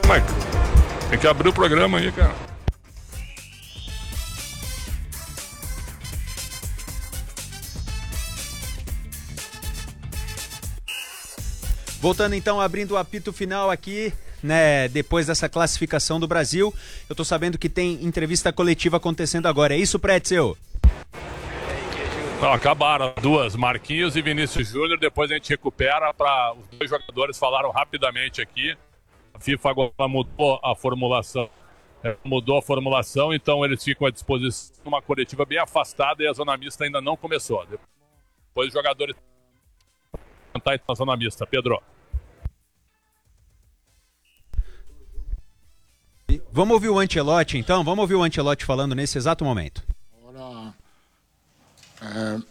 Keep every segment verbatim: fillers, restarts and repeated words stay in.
Mas tem que abrir o programa aí, cara. Voltando então, abrindo o apito final aqui, né, depois dessa classificação do Brasil, eu tô sabendo que tem entrevista coletiva acontecendo agora, é isso, Pretzel? Não, acabaram duas, Marquinhos e Vinícius Júnior, depois a gente recupera para os dois jogadores falaram rapidamente aqui. A FIFA agora mudou a formulação, é, mudou a formulação, então eles ficam à disposição de uma coletiva bem afastada e a zona mista ainda não começou. Depois os jogadores tentar ir na zona mista. Pedro. Vamos ouvir o Ancelotti então, vamos ouvir o Ancelotti falando nesse exato momento. Agora, eh,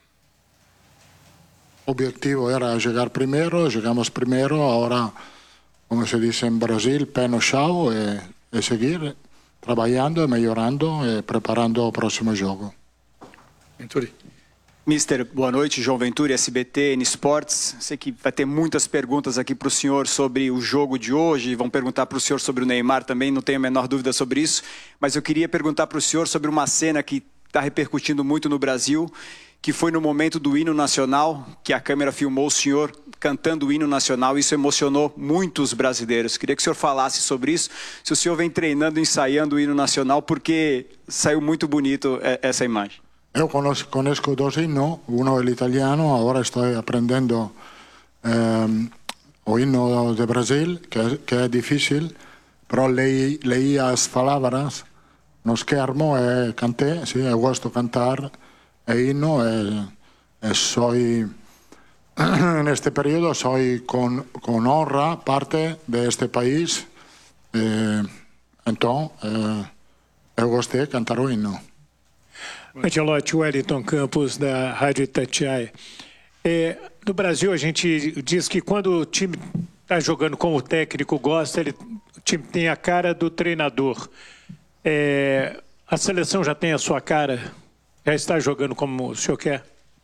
o objetivo era chegar primeiro, chegamos primeiro, agora, como se diz em Brasil, pé no chão e, e seguir trabalhando, melhorando e preparando o próximo jogo. Venturi. Mister, boa noite, João Venturi, S B T, N Sports. Sei que vai ter muitas perguntas aqui para o senhor sobre o jogo de hoje, vão perguntar para o senhor sobre o Neymar também, não tenho a menor dúvida sobre isso, mas eu queria perguntar para o senhor sobre uma cena que está repercutindo muito no Brasil, que foi no momento do hino nacional, que a câmera filmou o senhor cantando o hino nacional, isso emocionou muitos brasileiros. Queria que o senhor falasse sobre isso, se o senhor vem treinando, ensaiando o hino nacional, porque saiu muito bonito essa imagem. Eu conozco, conozco dos hinos, uno é o italiano, agora estou aprendendo eh, o hino de Brasil, que é, que é difícil, però leí, leí as palavras no schermo e cantei, sì, eu gosto de cantar e hino e, e soy, neste período, soy con, con honra parte deste país, e, então eh, eu gostei de cantar o hino. Ancelotti, Wellington Campos, da Rádio Itatiaia. É, no Brasil, a gente diz que quando o time está jogando como o técnico gosta, ele, o time tem a cara do treinador. É, a seleção já tem a sua cara? Já está jogando como o senhor quer?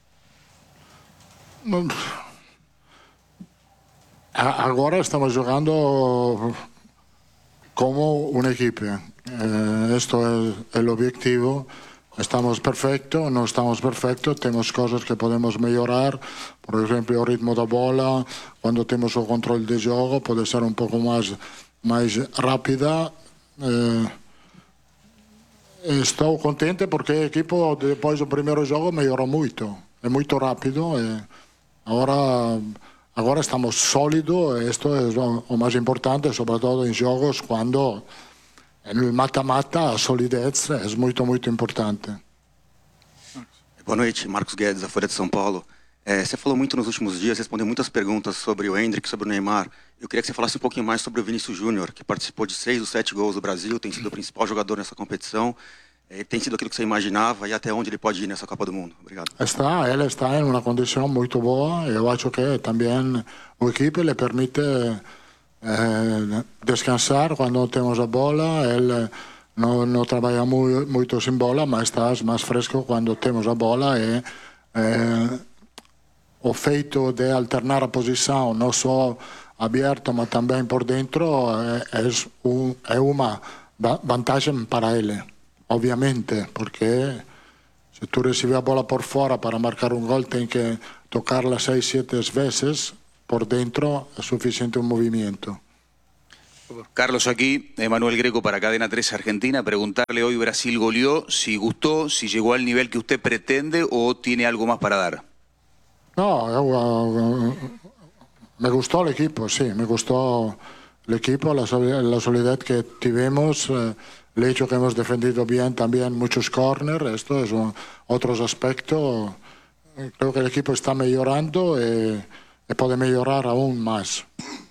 Agora estamos jogando como uma equipe. Eh, esto é o objetivo. Estamos perfectos, não estamos perfectos, temos coisas que podemos melhorar, por exemplo, o ritmo da bola, quando temos o controle de jogo, pode ser um pouco mais, mais rápida. Eh, estou contente porque a equipe, depois do primeiro jogo, melhorou muito, é muito rápido, e agora, agora estamos sólidos, isto é o mais importante, sobretudo em jogos, quando no mata-mata a solidez é muito, muito importante. Boa noite, Marcos Guedes, da Folha de São Paulo. É, você falou muito nos últimos dias, respondeu muitas perguntas sobre o Endrick, sobre o Neymar. Eu queria que você falasse um pouquinho mais sobre o Vinícius Júnior, que participou de seis dos sete gols do Brasil, tem sido o principal jogador nessa competição. É, tem sido aquilo que você imaginava e até onde ele pode ir nessa Copa do Mundo? Obrigado. Está, ele está em uma condição muito boa. Eu acho que também a equipe lhe permite Eh, descansar quando temos a bola. Ele não, não trabalha muito, muito sem bola, mas está mais fresco quando temos a bola e eh, o feito de alternar a posição não só aberto, mas também por dentro é, é, um, é uma vantagem para ele, obviamente, porque se tu recebes a bola por fora para marcar um gol, tem que tocarla seis, sete vezes. Por dentro es suficiente un movimiento. Carlos, aquí, Emanuel Greco para Cadena tres Argentina. Preguntarle hoy, Brasil goleó, si gustó, si llegó al nivel que usted pretende o tiene algo más para dar. No, eu, uh, me gustó el equipo, sí, me gustó el equipo, la, la solidez que tuvimos, uh, el hecho que hemos defendido bien también muchos corners, esto es un, otros aspectos. Creo que el equipo está mejorando y e pode melhorar aún mais.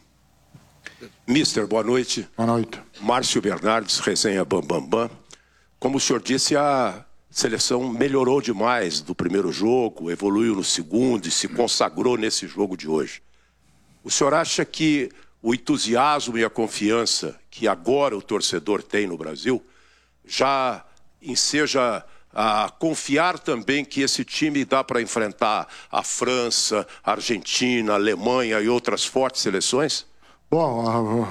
Mister, boa noite. Boa noite. Márcio Bernardes, resenha Bam Bam Bam. Como o senhor disse, a seleção melhorou demais do primeiro jogo, evoluiu no segundo e se consagrou nesse jogo de hoje. O senhor acha que o entusiasmo e a confiança que agora o torcedor tem no Brasil já enseja a confiar também que esse time dá para enfrentar a França, a Argentina, a Alemanha e outras fortes seleções? Bom,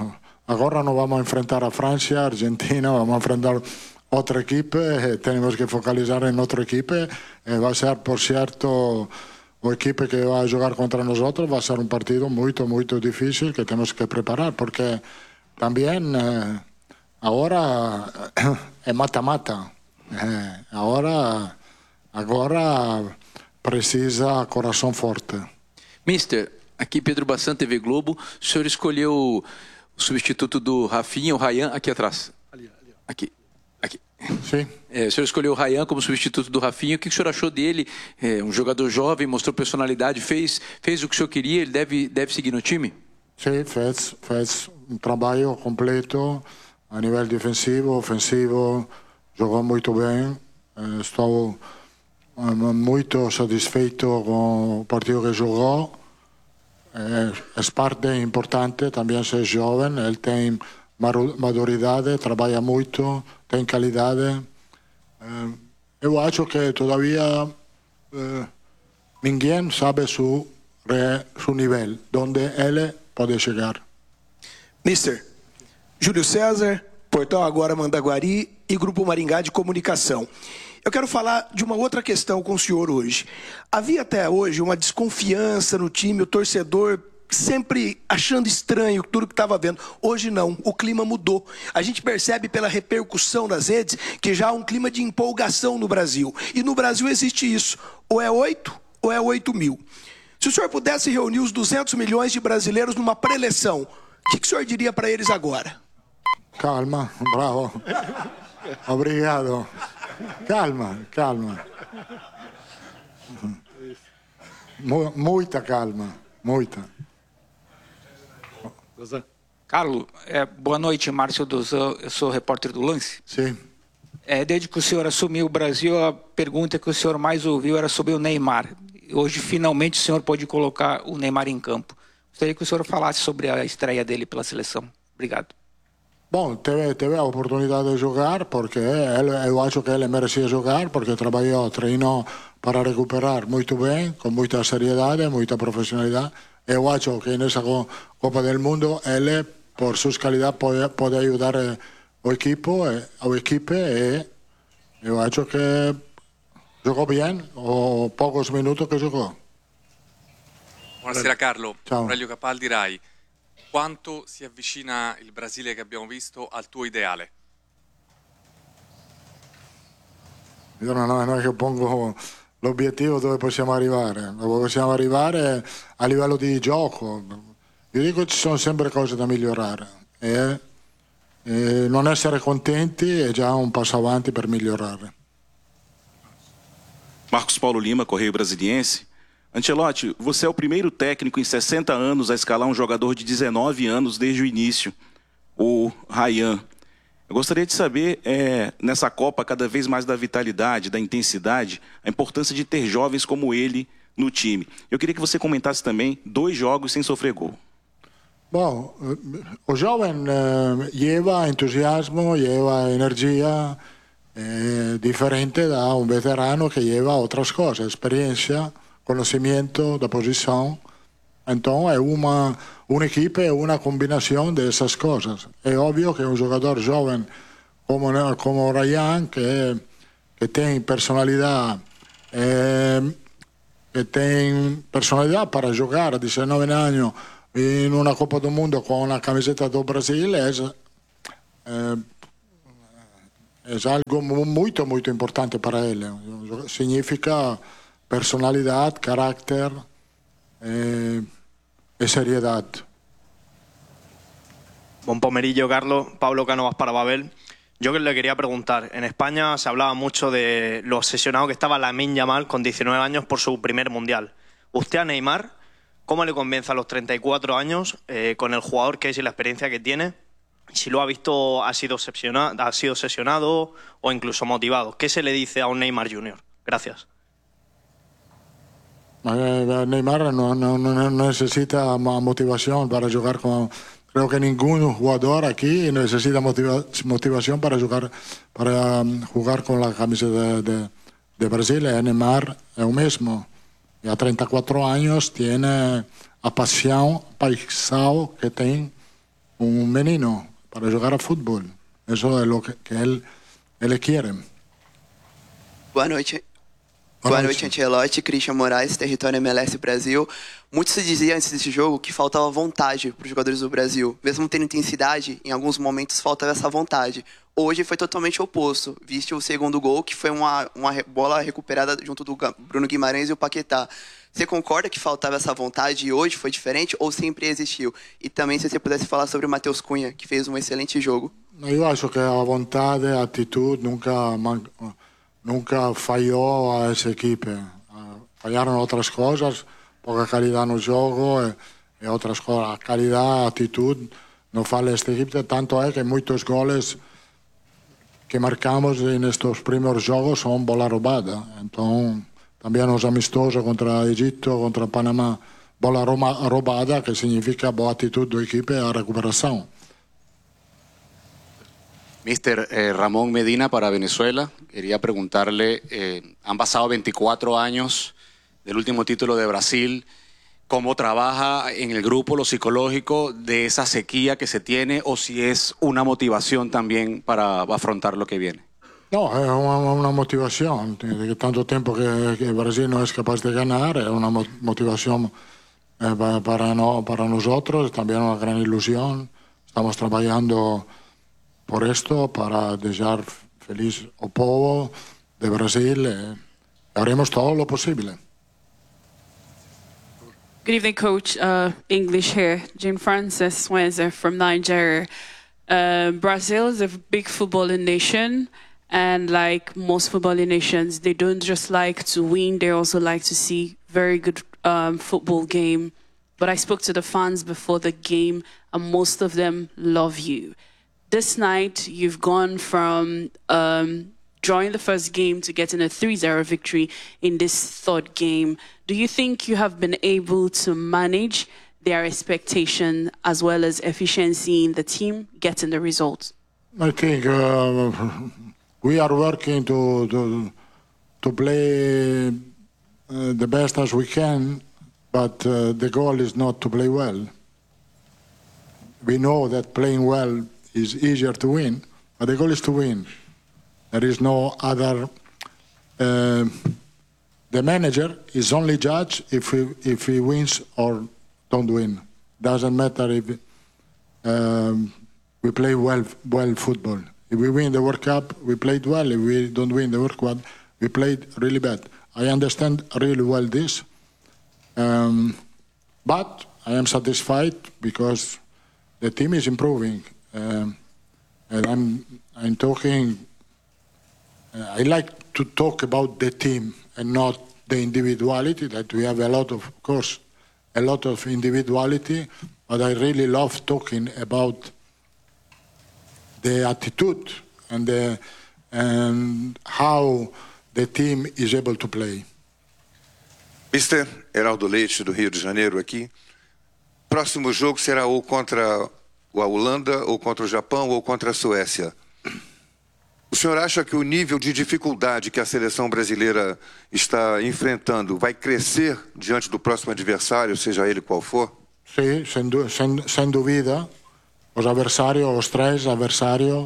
ahora nos vamos a enfrentar a Francia, Argentina, vamos a enfrentar otro equipo, eh, tenemos que focalizar en otro equipo. Eh, va a ser, por cierto, el equipo que va a jugar contra nosotros, va a ser un partido muy, muy difícil que tenemos que preparar, porque también eh, ahora es mata-mata. Eh, ahora, agora precisa coração forte. Mister, aqui Pedro Bassan, T V Globo. O senhor escolheu o substituto do Rafinha, o Ryan, aqui atrás. Ali, ali. Aqui. Aqui. Sim. É, o senhor escolheu o Ryan como substituto do Rafinha. O que o senhor achou dele? É, um jogador jovem, mostrou personalidade, fez, fez o que o senhor queria, ele deve, deve seguir no time? Sim, fez, fez um trabalho completo a nível defensivo, ofensivo, jogou muito bem. Estou muito satisfeito com o partido que jogou. É, é parte importante, também ser jovem, ele tem maturidade, trabalha muito, tem qualidade. É, eu acho que todavia é, ninguém sabe su, su nível, onde ele pode chegar. Mister, Júlio César, Portal Agora Mandaguari e Grupo Maringá de Comunicação. Eu quero falar de uma outra questão com o senhor hoje. Havia até hoje uma desconfiança no time, o torcedor sempre achando estranho tudo que estava vendo. Hoje não, o clima mudou. A gente percebe pela repercussão nas redes que já há um clima de empolgação no Brasil. E no Brasil existe isso, ou é oito ou é oito mil. Se o senhor pudesse reunir os duzentos milhões de brasileiros numa pré-eleição, o que, que o senhor diria para eles agora? Calma, bravo. Obrigado. Calma, calma. Muita calma, muita. Carlos, é, boa noite, Márcio Dozan, eu sou repórter do Lance. Sim. É, desde que o senhor assumiu o Brasil, a pergunta que o senhor mais ouviu era sobre o Neymar. Hoje, finalmente, o senhor pode colocar o Neymar em campo. Gostaria que o senhor falasse sobre a estreia dele pela seleção. Obrigado. Bom, teve, teve a oportunidade de jogar, porque ele, eu acho que ele merecia jogar, porque trabalhou, treinou para recuperar muito bem, com muita seriedade, muita profissionalidade. Eu acho que nessa Copa do Mundo, ele, por suas qualidades, pode, pode ajudar o equipo, a equipe, e eu acho que jogou bem, os poucos minutos que jogou. Buonasera Carlo, Ciao. Aurelio Capaldi, Rai. Quanto si avvicina il Brasile che abbiamo visto al tuo ideale? Io non, non è che pongo l'obiettivo dove possiamo arrivare, dove possiamo arrivare a livello di gioco. Io dico che ci sono sempre cose da migliorare e, e non essere contenti è già un passo avanti per migliorare. Marcos Paulo Lima, Correio Brasiliense. Ancelotti, você é o primeiro técnico em sessenta anos a escalar um jogador de dezenove anos desde o início, o Ryan. Eu gostaria de saber, é, nessa Copa, cada vez mais da vitalidade, da intensidade, a importância de ter jovens como ele no time. Eu queria que você comentasse também dois jogos sem sofrer gol. Bom, o jovem eh, lleva entusiasmo, lleva energia, eh, diferente da um veterano que lleva outras coisas, experiência, conhecimento da posição. Então é uma, uma equipe, é uma combinação dessas coisas. É óbvio que um jogador jovem como, como o Ryan, que, que tem personalidade, é, que tem personalidade para jogar a dezenove anos em uma Copa do Mundo com a camiseta do Brasil, é, é, é algo muito, muito importante para ele. Significa personalidad, carácter eh, y seriedad. Buen pomerillo, Carlos. Pablo Cánovas para Babel. Yo que le quería preguntar, en España se hablaba mucho de lo obsesionado que estaba Lamine Yamal con diecinueve años por su primer mundial. Usted a Neymar, ¿cómo le convence a los treinta y cuatro años eh, con el jugador que es y la experiencia que tiene? Si lo ha visto, ha sido obsesionado, ha sido obsesionado o incluso motivado. ¿Qué se le dice a un Neymar junior? Gracias. Neymar no, no, no necesita motivación para jugar con... Creo que ningún jugador aquí necesita motiva, motivación para jugar, para um, jugar con la camiseta de, de, de Brasil. Neymar es el mismo. Y a treinta y cuatro años tiene a pasión, paixão que tem un menino para jugar a fútbol. Eso es lo que, que él, él quiere. Boa noite. Boa Boa noite. noite, Ancelotti, Christian Moraes, Território M L S Brasil. Muito se dizia antes desse jogo que faltava vontade para os jogadores do Brasil. Mesmo tendo intensidade, em alguns momentos faltava essa vontade. Hoje foi totalmente oposto. Viste o segundo gol, que foi uma, uma bola recuperada junto do Bruno Guimarães e o Paquetá. Você concorda que faltava essa vontade e hoje foi diferente ou sempre existiu? E também se você pudesse falar sobre o Matheus Cunha, que fez um excelente jogo. Eu acho que a vontade, a atitude nunca, man- nunca falhou a essa equipe. Ah, Falharam outras coisas, pouca qualidade no jogo e, e outras coisas. A qualidade, a atitude não falha esta equipe, tanto é que muitos goles que marcamos nestes primeiros jogos são bola roubada. Então, também os amistosos contra Egito, contra Panamá, bola roma- roubada, que significa boa atitude da equipe e a recuperação. Mister eh, Ramón Medina para Venezuela. Quería preguntarle, eh, han pasado veinticuatro años del último título de Brasil. ¿Cómo trabaja en el grupo lo psicológico de esa sequía que se tiene o si es una motivación también para afrontar lo que viene? No, es una, una motivación. De que tanto tiempo que, que Brasil no es capaz de ganar, es una mo- motivación eh, pa- para, no, para nosotros, también una gran ilusión. Estamos trabajando por esto, para dejar feliz al pueblo de Brasil. Eh, haremos todo lo posible. Good evening, Coach. Uh, English here. Jane Frances Swenzer from Nigeria. Uh, Brazil is a big footballing nation, and like most footballing nations, they don't just like to win; they also like to see very good um, football game. But I spoke to the fans before the game, and most of them love you. This night, you've gone from um, drawing the first game to getting a three zero victory in this third game. Do you think you have been able to manage their expectation as well as efficiency in the team getting the results? I think uh, we are working to to, to play uh, the best as we can, but uh, the goal is not to play well. We know that playing well is easier to win, but the goal is to win. There is no other. Uh, the manager is only judge if he, if he wins or don't win. Doesn't matter if um, we play well well football. If we win the World Cup, we played well. If we don't win the World Cup, we played really bad. I understand really well this, um, but I am satisfied because the team is improving, um, and I'm I'm talking. Uh, I like to talk about the team and not the individuality. That we have a lot of, of course, a lot of individuality, but I really love talking about the attitude and the and how the team is able to play. Mister Heraldo Leite, do Rio de Janeiro, aqui. Próximo jogo será ou contra a Holanda, ou contra o Japão, ou contra a Suécia. O senhor acha que o nível de dificuldade que a seleção brasileira está enfrentando vai crescer diante do próximo adversário, seja ele qual for? Sim, sem, sem, sem dúvida. Os adversários, os três adversários,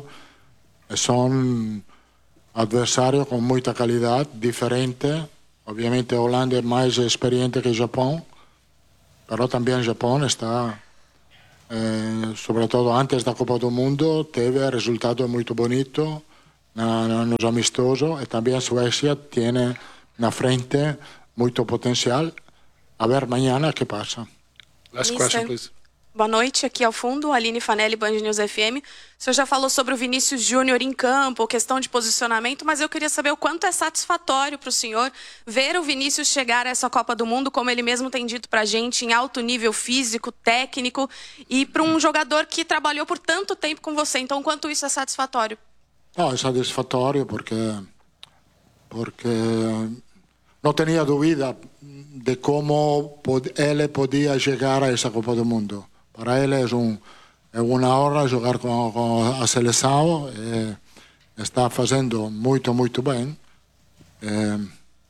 são adversários com muita qualidade, diferente. Obviamente a Holanda é mais experiente que o Japão, mas também o Japão está, eh, sobretudo antes da Copa do Mundo, teve resultados muito bonitos nos amistosos, e também a Suécia tem na frente muito potencial. A ver amanhã o que passa. Last question, please. Boa noite, aqui ao fundo, Aline Fanelli, Band News F M. O senhor já falou sobre o Vinícius Júnior em campo, questão de posicionamento, mas eu queria saber o quanto é satisfatório para o senhor ver o Vinícius chegar a essa Copa do Mundo, como ele mesmo tem dito para a gente, em alto nível físico, técnico, e para um jogador que trabalhou por tanto tempo com você. Então, quanto isso é satisfatório? No, es satisfactorio porque, porque no tenía duda de cómo pod, él podía llegar a esa Copa del Mundo. Para él es, un, es una honra jugar con, con a seleção. Eh, está haciendo muy, muy bien. Eh,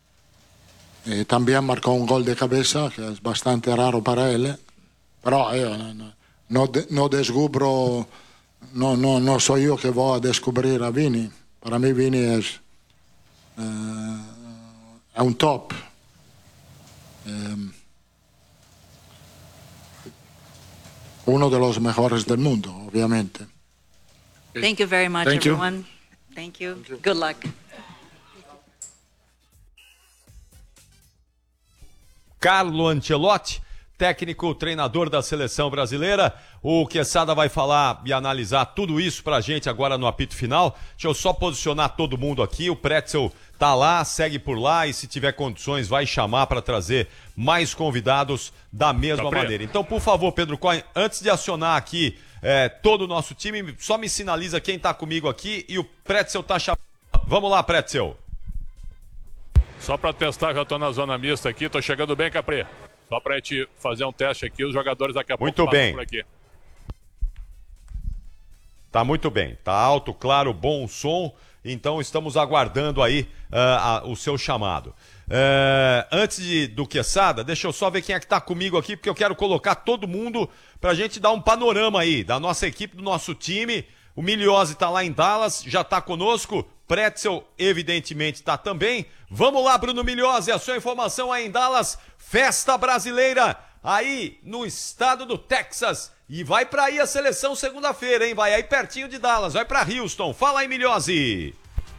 eh, también marcó un gol de cabeza, que es bastante raro para él. Pero eh, no, de, no descubro, no, no, no soy yo que voy a descubrir a Vini. Para mí Vini es, uh, es un top. Um, uno de los mejores del mundo, obviamente. Thank you very much, Thank you. everyone. Thank you. Good luck. Carlo Ancelotti, técnico, treinador da seleção brasileira. O Quesada vai falar e analisar tudo isso pra gente agora no apito final. Deixa eu só posicionar todo mundo aqui. O Pretzel tá lá, segue por lá e se tiver condições vai chamar para trazer mais convidados da mesma Tá maneira. Então, por favor, Pedro Coin, antes de acionar aqui é, todo o nosso time, só me sinaliza quem tá comigo aqui e o Pretzel tá chamando. Vamos lá, Pretzel. Só para testar, já tô na zona mista aqui, tô chegando bem, Capri. Só pra gente fazer um teste aqui, os jogadores daqui a pouco Muito bem. por aqui. Tá muito bem, tá alto, claro, bom som, então estamos aguardando aí uh, a, o seu chamado. Uh, antes de, do Quesada, deixa eu só ver quem é que tá comigo aqui, porque eu quero colocar todo mundo pra gente dar um panorama aí da nossa equipe, do nosso time. O Miliose tá lá em Dallas, já tá conosco. Pretzel, evidentemente, tá também. Vamos lá, Bruno Miliose, a sua informação aí em Dallas. Festa brasileira aí no estado do Texas. E vai pra aí a seleção segunda-feira, hein? Vai aí pertinho de Dallas, vai pra Houston. Fala aí, Miliose.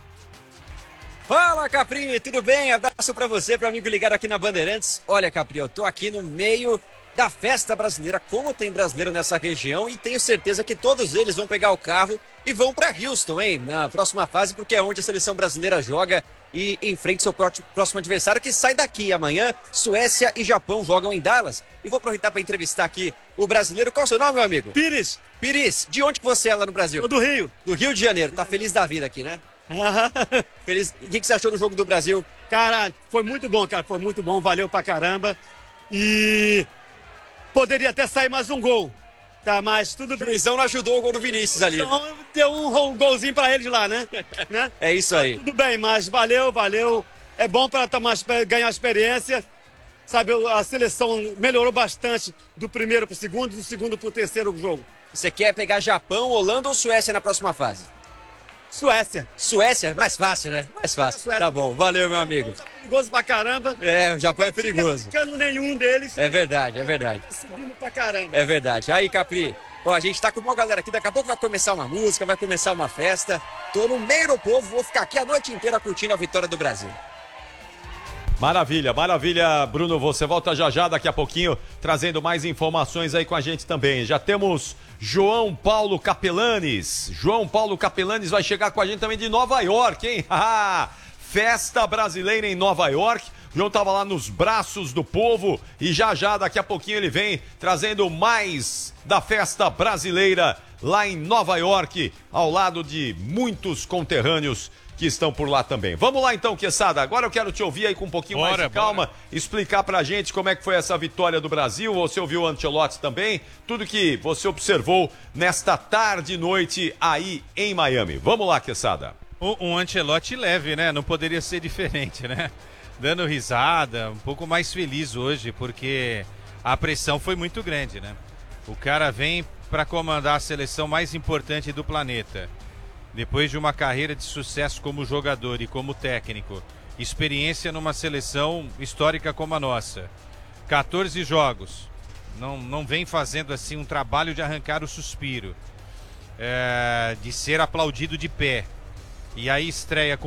Fala, Capri, tudo bem? Abraço pra você, pro amigo ligado aqui na Bandeirantes. Olha, Capri, eu tô aqui no meio da festa brasileira, como tem brasileiro nessa região, e tenho certeza que todos eles vão pegar o carro e vão para Houston, hein, na próxima fase, porque é onde a seleção brasileira joga e enfrenta seu próximo adversário, que sai daqui amanhã. Suécia e Japão jogam em Dallas. E vou aproveitar para entrevistar aqui o brasileiro. Qual é o seu nome, meu amigo? Pires. Pires, de onde que você é lá no Brasil? Do Rio. Do Rio de Janeiro, tá feliz da vida aqui, né? Feliz. O que que você achou do jogo do Brasil? Cara, foi muito bom, cara, foi muito bom, valeu pra caramba. E poderia até sair mais um gol, tá? Mas tudo bem. O Juizão não ajudou o gol do Vinícius ali. Então, deu um, um golzinho pra eles lá, né? né? É isso aí. Tudo bem, mas valeu, valeu. É bom para ganhar experiência. Sabe, a seleção melhorou bastante do primeiro pro segundo, do segundo pro terceiro jogo. Você quer pegar Japão, Holanda ou Suécia na próxima fase? Suécia. Suécia? Mais fácil, né? Mais fácil. Suécia. Tá bom, valeu, meu amigo. Perigoso pra caramba. É, o Japão é perigoso. Não ficando nenhum deles. É verdade, é verdade. Subindo pra caramba. É verdade. Aí, Capri, ó, a gente tá com uma galera aqui, daqui a pouco vai começar uma música, vai começar uma festa. Tô no meio do povo, vou ficar aqui a noite inteira curtindo a vitória do Brasil. Maravilha, maravilha, Bruno, você volta já já, daqui a pouquinho, trazendo mais informações aí com a gente também. Já temos João Paulo Capelanes, João Paulo Capelanes vai chegar com a gente também de Nova York, hein? Festa brasileira em Nova York. O João tava lá nos braços do povo e já já, daqui a pouquinho, ele vem trazendo mais da festa brasileira lá em Nova York, ao lado de muitos conterrâneos que estão por lá também. Vamos lá então, Quesada, agora eu quero te ouvir aí com um pouquinho bora, mais de calma, bora. Explicar pra gente como é que foi essa vitória do Brasil. Você ouviu o Ancelotti também, tudo que você observou nesta tarde e noite aí em Miami. Vamos lá, Quesada. Um, um Ancelotti leve, né? Não poderia ser diferente, né? Dando risada, um pouco mais feliz hoje, porque a pressão foi muito grande, né? O cara vem para comandar a seleção mais importante do planeta. Depois de uma carreira de sucesso como jogador e como técnico, experiência numa seleção histórica como a nossa, quatorze jogos, não, não vem fazendo assim um trabalho de arrancar o suspiro, é, de ser aplaudido de pé, e aí estreia com